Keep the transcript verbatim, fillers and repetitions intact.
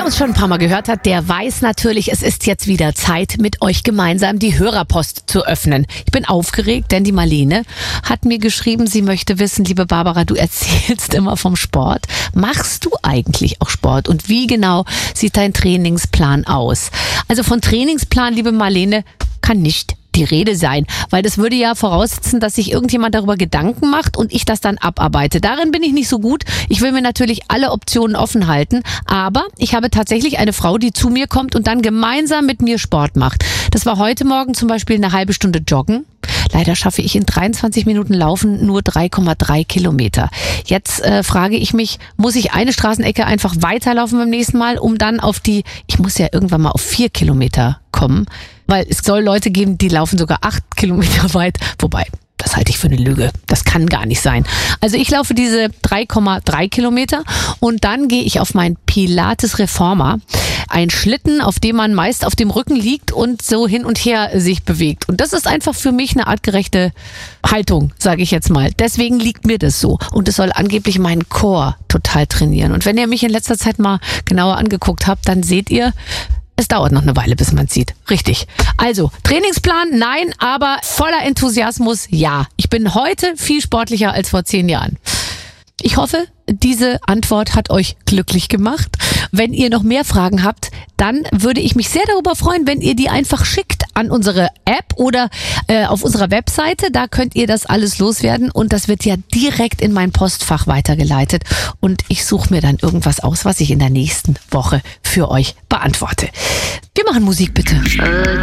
uns schon ein paar Mal gehört hat, der weiß natürlich, es ist jetzt wieder Zeit, mit euch gemeinsam die Hörerpost zu öffnen. Ich bin aufgeregt, denn die Marlene hat mir geschrieben, sie möchte wissen, liebe Barbara, du erzählst immer vom Sport. Machst du eigentlich auch Sport? Und wie genau sieht dein Trainingsplan aus? Also von Trainingsplan, liebe Marlene, kann nicht die Rede sein, weil das würde ja voraussetzen, dass sich irgendjemand darüber Gedanken macht und ich das dann abarbeite. Darin bin ich nicht so gut. Ich will mir natürlich alle Optionen offen halten, aber ich habe tatsächlich eine Frau, die zu mir kommt und dann gemeinsam mit mir Sport macht. Das war heute Morgen zum Beispiel eine halbe Stunde joggen. Leider schaffe ich in dreiundzwanzig Minuten Laufen nur drei Komma drei Kilometer. Jetzt äh, frage ich mich, muss ich eine Straßenecke einfach weiterlaufen beim nächsten Mal, um dann auf die, ich muss ja irgendwann mal auf vier Kilometer kommen, weil es soll Leute geben, die laufen sogar acht Kilometer weit, wobei, das halte ich für eine Lüge. Das kann gar nicht sein. Also ich laufe diese drei Komma drei Kilometer und dann gehe ich auf mein Pilates Reformer. Ein Schlitten, auf dem man meist auf dem Rücken liegt und so hin und her sich bewegt. Und das ist einfach für mich eine artgerechte Haltung, sage ich jetzt mal. Deswegen liegt mir das so. Und es soll angeblich meinen Core total trainieren. Und wenn ihr mich in letzter Zeit mal genauer angeguckt habt, dann seht ihr, es dauert noch eine Weile, bis man es sieht. Richtig. Also, Trainingsplan, nein, aber voller Enthusiasmus, ja. Ich bin heute viel sportlicher als vor zehn Jahren. Ich hoffe, diese Antwort hat euch glücklich gemacht. Wenn ihr noch mehr Fragen habt, dann würde ich mich sehr darüber freuen, wenn ihr die einfach schickt an unsere App oder äh, auf unserer Webseite. Da könnt ihr das alles loswerden und das wird ja direkt in mein Postfach weitergeleitet. Und ich suche mir dann irgendwas aus, was ich in der nächsten Woche für euch beantworte. Wir machen Musik bitte.